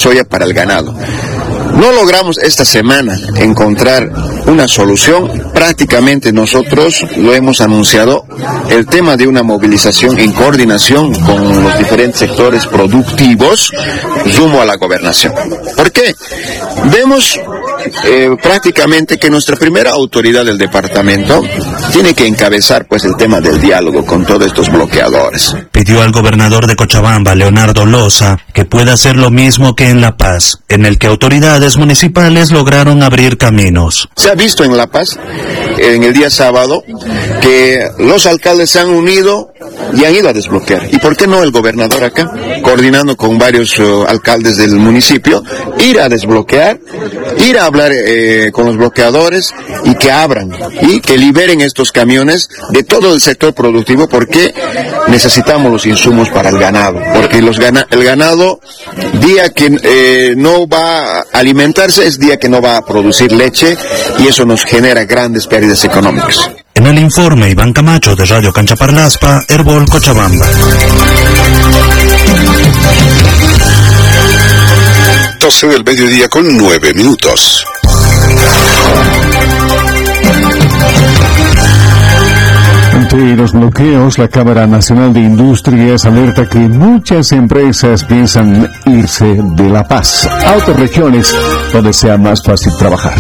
soya para el ganado. No logramos esta semana encontrar una solución. Prácticamente nosotros lo hemos anunciado, el tema de una movilización en coordinación con los diferentes sectores productivos rumbo a la gobernación. ¿Por qué? Vemos prácticamente que nuestra primera autoridad del departamento tiene que encabezar pues el tema del diálogo con todos estos bloqueadores. Pidió al gobernador de Cochabamba, Leonardo Loza, que pueda hacer lo mismo que en La Paz, en el que autoridades municipales lograron abrir caminos. Se ha visto en La Paz, en el día sábado, que los alcaldes se han unido y han ido a desbloquear. ¿Y por qué no el gobernador acá, coordinando con varios alcaldes del municipio, ir a desbloquear, ir a hablar con los bloqueadores y que abran y que liberen estos camiones de todo el sector productivo, porque necesitamos los insumos para el ganado, porque el ganado, día que no va a alimentarse, es día que no va a producir leche, y eso nos genera grandes pérdidas económicas. En el informe, Iván Camacho, de Radio Canchaparlaspa, Herbol, Cochabamba. 12 del mediodía con 9 minutos. Ante los bloqueos, la Cámara Nacional de Industrias alerta que muchas empresas piensan irse de La Paz a otras regiones donde sea más fácil trabajar.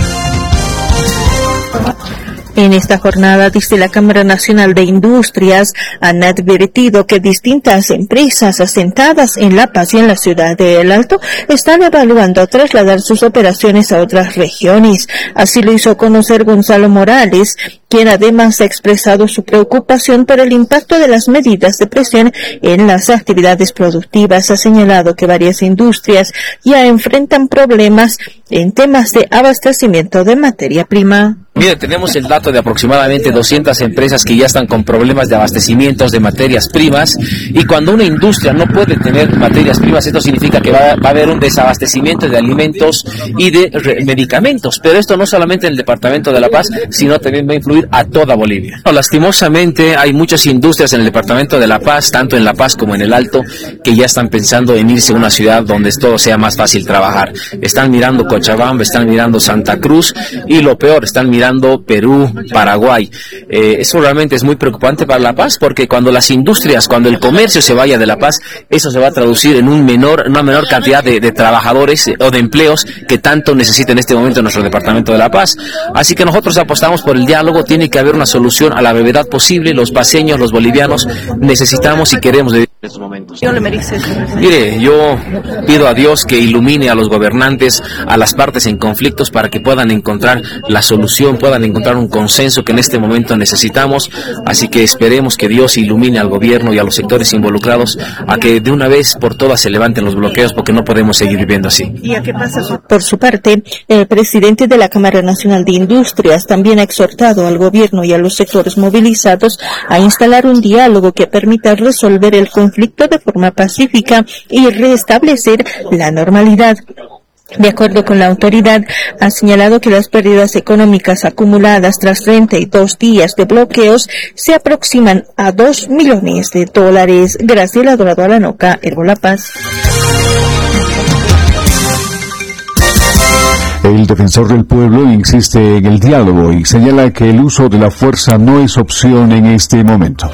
En esta jornada, desde la Cámara Nacional de Industrias, han advertido que distintas empresas asentadas en La Paz y en la ciudad de El Alto están evaluando trasladar sus operaciones a otras regiones. Así lo hizo conocer Gonzalo Morales, quien además ha expresado su preocupación por el impacto de las medidas de presión en las actividades productivas. Ha señalado que varias industrias ya enfrentan problemas en temas de abastecimiento de materia prima. Mire, tenemos el dato de aproximadamente 200 empresas que ya están con problemas de abastecimientos de materias primas, y cuando una industria no puede tener materias primas, esto significa que va a haber un desabastecimiento de alimentos y de medicamentos. Pero esto no solamente en el departamento de La Paz, sino también va a influir a toda Bolivia. No, lastimosamente hay muchas industrias en el departamento de La Paz, tanto en La Paz como en El Alto, que ya están pensando en irse a una ciudad donde todo sea más fácil trabajar. Están mirando Cochabamba, están mirando Santa Cruz, y lo peor, están mirando Perú, Paraguay. Eso realmente es muy preocupante para La Paz, porque cuando el comercio se vaya de La Paz, eso se va a traducir en una menor cantidad de trabajadores o de empleos que tanto necesita en este momento nuestro departamento de La Paz. Así que nosotros apostamos por el diálogo. Tiene que haber una solución a la brevedad posible. Los paceños, los bolivianos, necesitamos y queremos vivir en estos momentos. Mire, yo pido a Dios que ilumine a los gobernantes, a las partes en conflictos, para que puedan encontrar la solución, puedan encontrar un consenso que en este momento necesitamos. Así que esperemos que Dios ilumine al gobierno y a los sectores involucrados a que de una vez por todas se levanten los bloqueos, porque no podemos seguir viviendo así. ¿Y a qué pasa? Por su parte, el presidente de la Cámara Nacional de Industrias también ha exhortado al gobierno y a los sectores movilizados a instalar un diálogo que permita resolver el conflicto de forma pacífica y restablecer la normalidad. De acuerdo con la autoridad, ha señalado que las pérdidas económicas acumuladas tras 32 días de bloqueos se aproximan a $2 millones. Graciela Dorado Alanoca, Herbol La Paz. El defensor del pueblo insiste en el diálogo y señala que el uso de la fuerza no es opción en este momento.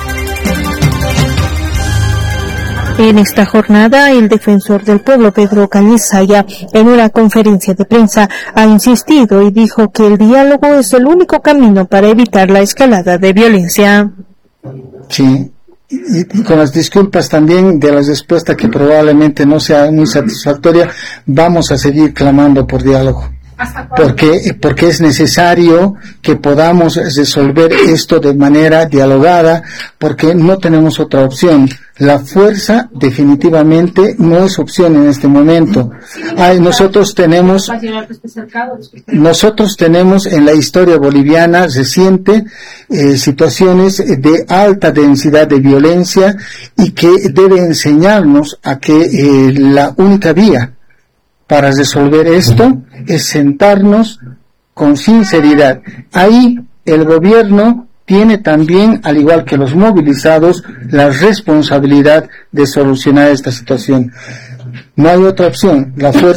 En esta jornada, el defensor del pueblo, Pedro Cañizaya, en una conferencia de prensa, ha insistido y dijo que el diálogo es el único camino para evitar la escalada de violencia. Sí, y con las disculpas también de las respuestas que probablemente no sea muy satisfactoria, vamos a seguir clamando por diálogo. Porque es necesario que podamos resolver esto de manera dialogada, porque no tenemos otra opción. La fuerza definitivamente no es opción en este momento. Nosotros tenemos en la historia boliviana reciente situaciones de alta densidad de violencia, y que debe enseñarnos a que la única vía para resolver esto es sentarnos con sinceridad. Ahí el gobierno tiene también, al igual que los movilizados, la responsabilidad de solucionar esta situación. No hay otra opción. La fuerza